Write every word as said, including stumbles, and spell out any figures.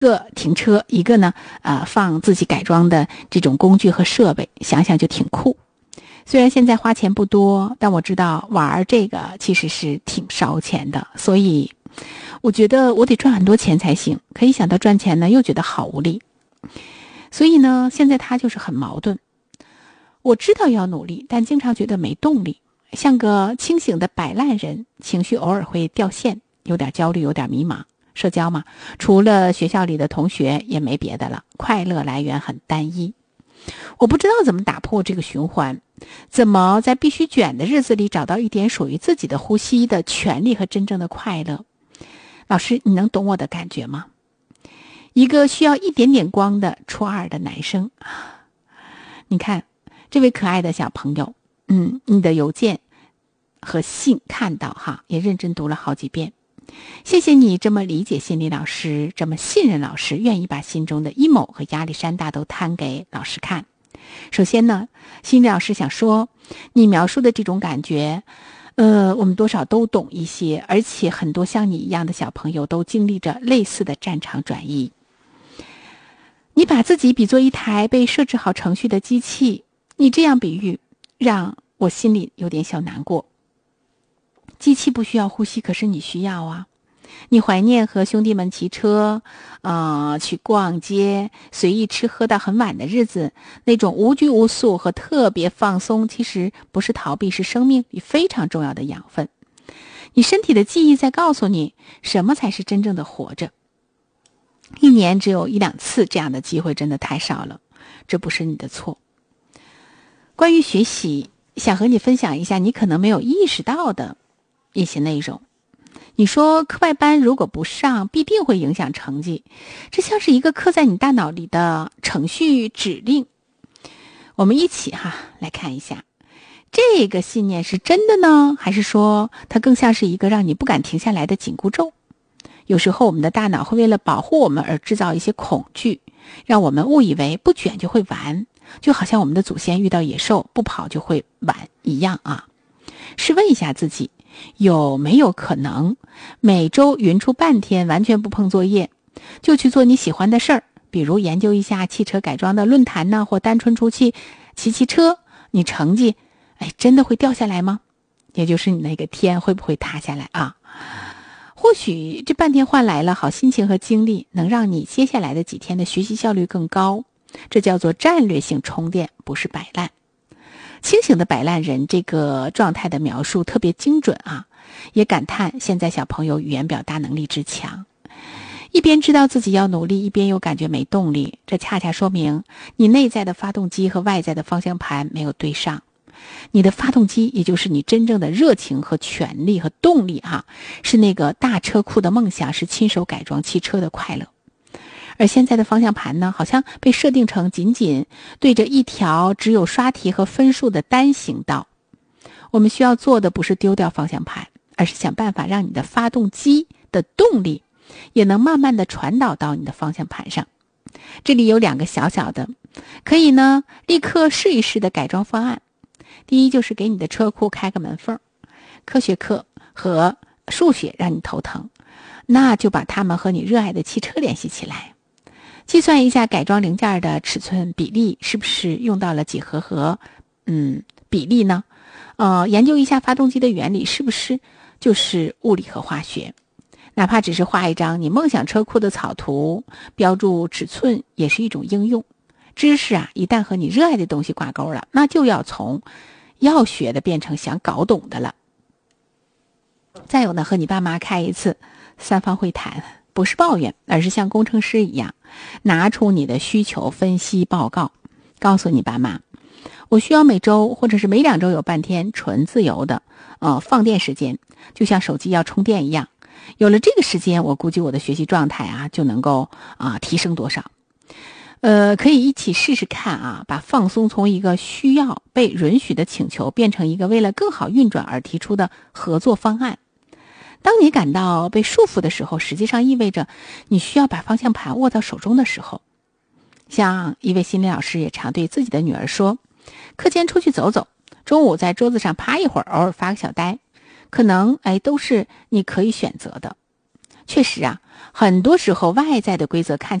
个停车，一个呢呃放自己改装的这种工具和设备，想想就挺酷。虽然现在花钱不多，但我知道玩这个其实是挺烧钱的，所以我觉得我得赚很多钱才行，可一想到赚钱呢又觉得好无力。所以呢现在他就是很矛盾，我知道要努力，但经常觉得没动力，像个清醒的摆烂人，情绪偶尔会掉线，有点焦虑，有点迷茫。社交嘛，除了学校里的同学也没别的了，快乐来源很单一。我不知道怎么打破这个循环，怎么在必须卷的日子里找到一点属于自己的呼吸的权利和真正的快乐。老师，你能懂我的感觉吗？一个需要一点点光的初二的男生，你看这位可爱的小朋友，嗯，你的邮件和信看到哈，也认真读了好几遍。谢谢你这么理解心理老师，这么信任老师，愿意把心中的 emo 和压力山大都摊给老师看。首先呢，心理老师想说，你描述的这种感觉呃，我们多少都懂一些，而且很多像你一样的小朋友都经历着类似的战场转移。你把自己比作一台被设置好程序的机器，你这样比喻让我心里有点小难过。机器不需要呼吸，可是你需要啊。你怀念和兄弟们骑车，呃，去逛街，随意吃喝到很晚的日子，那种无拘无束和特别放松，其实不是逃避，是生命里非常重要的养分。你身体的记忆在告诉你，什么才是真正的活着。一年只有一两次这样的机会真的太少了，这不是你的错。关于学习，想和你分享一下你可能没有意识到的一些内容。你说课外班如果不上，必定会影响成绩，这像是一个刻在你大脑里的程序指令。我们一起哈来看一下，这个信念是真的呢，还是说它更像是一个让你不敢停下来的紧箍咒？有时候我们的大脑会为了保护我们而制造一些恐惧，让我们误以为不卷就会完，就好像我们的祖先遇到野兽不跑就会完一样啊。试问一下自己，有没有可能每周匀出半天完全不碰作业，就去做你喜欢的事儿，比如研究一下汽车改装的论坛呢，或单纯出去骑骑车，你成绩哎真的会掉下来吗？也就是你那个天会不会塌下来啊？或许这半天换来了好心情和精力，能让你接下来的几天的学习效率更高，这叫做战略性充电，不是摆烂。清醒的摆烂人这个状态的描述特别精准啊，也感叹现在小朋友语言表达能力之强。一边知道自己要努力，一边又感觉没动力，这恰恰说明你内在的发动机和外在的方向盘没有对上。你的发动机，也就是你真正的热情和权力和动力哈、啊，是那个大车库的梦想，是亲手改装汽车的快乐。而现在的方向盘呢，好像被设定成仅仅对着一条只有刷题和分数的单行道。我们需要做的不是丢掉方向盘，而是想办法让你的发动机的动力也能慢慢的传导到你的方向盘上。这里有两个小小的可以呢立刻试一试的改装方案。第一，就是给你的车库开个门缝，科学课和数学让你头疼，那就把它们和你热爱的汽车联系起来。计算一下改装零件的尺寸比例，是不是用到了几何和嗯比例呢？呃，研究一下发动机的原理，是不是就是物理和化学？哪怕只是画一张你梦想车库的草图，标注尺寸也是一种应用。知识啊，一旦和你热爱的东西挂钩了，那就要从要学的变成想搞懂的了。再有呢，和你爸妈开一次三方会谈，不是抱怨，而是像工程师一样，拿出你的需求分析报告，告诉你爸妈，我需要每周或者是每两周有半天纯自由的呃放电时间，就像手机要充电一样。有了这个时间，我估计我的学习状态啊就能够啊、呃、提升多少。呃，可以一起试试看啊，把放松从一个需要被允许的请求变成一个为了更好运转而提出的合作方案。当你感到被束缚的时候，实际上意味着你需要把方向盘握到手中的时候。像一位心理老师也常对自己的女儿说，课间出去走走，中午在桌子上趴一会儿，偶尔发个小呆，可能哎都是你可以选择的。确实啊， 很多时候外在的规则看起来